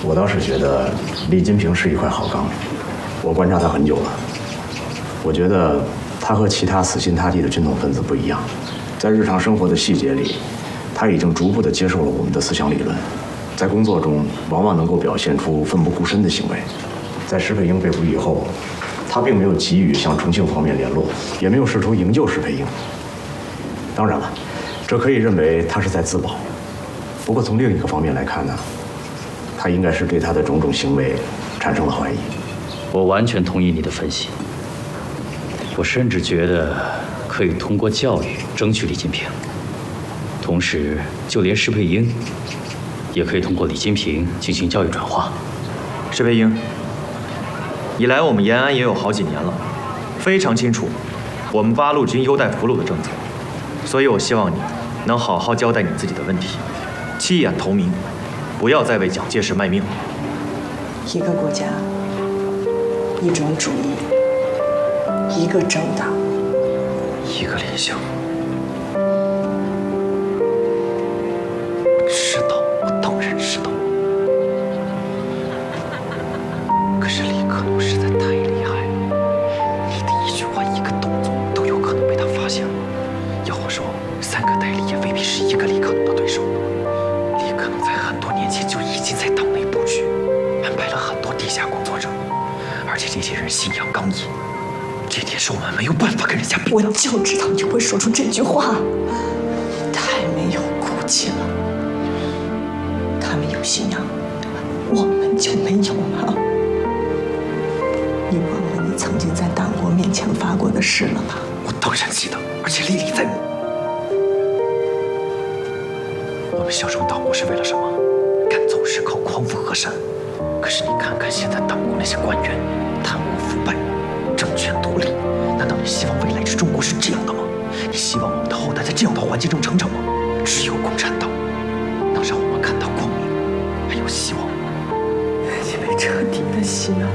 我倒是觉得李金平是一块好钢，我观察他很久了。我觉得他和其他死心塌地的军统分子不一样，在日常生活的细节里，他已经逐步地接受了我们的思想理论，在工作中往往能够表现出奋不顾身的行为。在施佩英被捕以后，他并没有急于向重庆方面联络，也没有试图营救施佩英。当然了，这可以认为他是在自保。不过从另一个方面来看呢，他应该是对他的种种行为产生了怀疑。 我完全同意你的分析。我甚至觉得可以通过教育争取李金平，同时就连施佩英也可以通过李金平进行教育转化。 施佩英，你来我们延安也有好几年了，非常清楚我们八路军优待俘虏的政策，所以我希望你能好好交代你自己的问题，弃暗投明，不要再为蒋介石卖命。 一个国家，一种主义，一个政党， 一个理想。知道，我当然知道。可是李克农实在太厉害了，你的一句话、一个动作都有可能被他发现了。要我说，3个代理也未必是一个李克农的对手。李克农在很多年前就已经在党内布局，安排了很多地下工作者，而且这些人信仰刚毅。这点是我们没有办法跟人家比的。 我就知道你会说出这句话，你太没有骨气了。他们有信仰，我们就没有吗？你忘了你曾经在党国面前发过的誓了吧？ 我当然记得，而且历历在目。我们效忠党国是为了什么？敢走是靠匡扶河山。可是你看看现在党国那些官员，贪污腐败，政权独立，难道你希望未来之中国是这样的吗？你希望我们的后代在这样的环境中成长吗？只有共产党能让我们看到光明，还有希望。 你被彻底的洗脑。